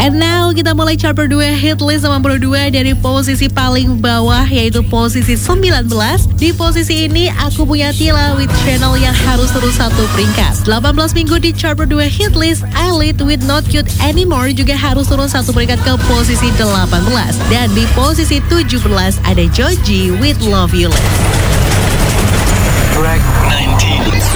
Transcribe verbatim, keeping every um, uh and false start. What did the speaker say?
And now kita mulai chart berdua hit list delapan puluh dua dari posisi paling bawah yaitu posisi sembilan belas. Di posisi ini aku punya Tila with Channel yang harus terus satu peringkat. delapan belas minggu di chart berdua hit list, Eyelid with Not Cute Anymore juga harus turun satu peringkat ke posisi delapan belas. Dan di posisi tujuh belas ada Joji with Love You Less. Track nineteen.